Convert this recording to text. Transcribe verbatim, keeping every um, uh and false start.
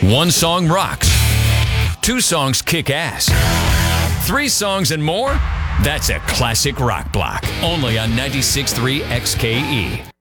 One song rocks. Two songs kick ass. Three songs and more? That's a classic rock block. Only on ninety-six point three X K E.